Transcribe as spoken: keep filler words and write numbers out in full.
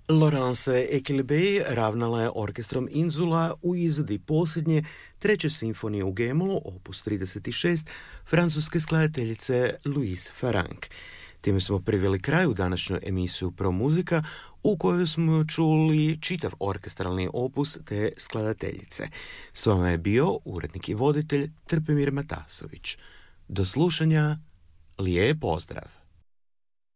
Laurence Equilibre ravnala je orkestrom Inzula u izvedi posljednje treće simfonije u G-molu, opus trideset šest, francuske skladateljice Louise Farrenc. Time smo priveli kraju današnju emisiju Pro Muzika, u kojoj smo čuli čitav orkestralni opus te skladateljice. S vama je bio urednik i voditelj Trpimir Matasović. Do slušanja, lijep pozdrav!